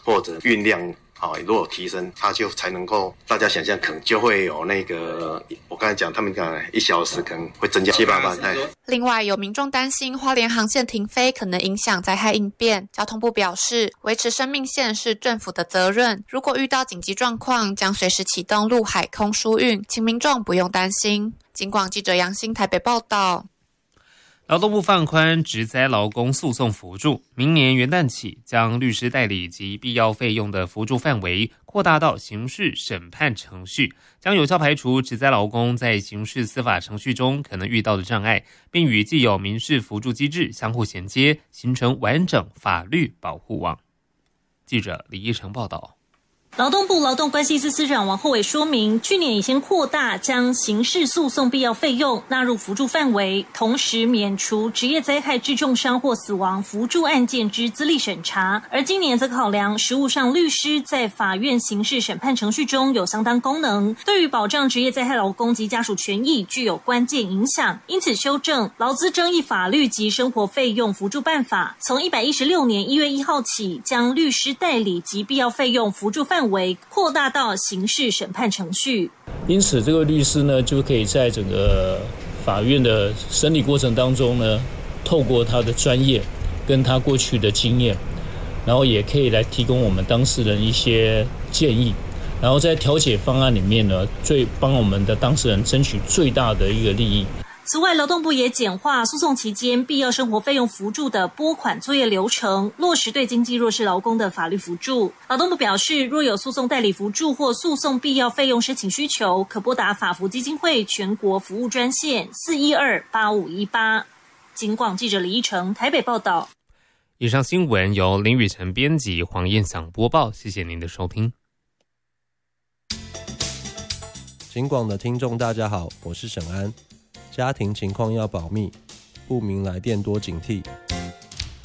或者运量如果提升，它就才能够大家想象，可能就会有那个我刚才讲，他们讲1小时可能会增加7-8班。 另外，有民众担心花莲航线停飞可能影响灾害应变，交通部表示，维持生命线是政府的责任，如果遇到紧急状况，将随时启动陆海空疏运，请民众不用担心。警广记者杨欣台北报道。 劳动部放宽职灾劳工诉讼扶助，明年元旦起将律师代理及必要费用的扶助范围扩大到刑事审判程序，将有效排除职灾劳工在刑事司法程序中可能遇到的障碍，并与既有民事扶助机制相互衔接，形成完整法律保护网。记者李依成报道。 劳动部劳动关系司司长王厚伟说明，去年已先扩大将刑事诉讼必要费用纳入扶助范围，同时免除职业灾害致重伤或死亡扶助案件之资历审查，而今年则考量实务上律师在法院刑事审判程序中有相当功能，对于保障职业灾害劳工及家属权益具有关键影响，因此修正劳资争议法律及生活费用扶助办法，从116年1月1号起，将律师代理及必要费用扶助范围扩大到刑事审判程序， 因此这个律师呢，就可以在整个法院的审理过程当中呢，透过他的专业跟他过去的经验，然后也可以来提供我们当事人一些建议，然后在调解方案里面呢，帮我们的当事人争取最大的一个利益。 此外，劳动部也简化诉讼期间必要生活费用扶助的拨款作业流程，落实对经济弱势劳工的法律扶助。劳动部表示，若有诉讼代理扶助或诉讼必要费用申请需求，可拨打法扶基金会全国服务专线4128518。警广记者李依成台北报道。 以上新闻由林雨晨编辑，黄燕祥播报，谢谢您的收听。 警广的听众大家好，我是沈安。家庭情况要保密，不明来电多警惕。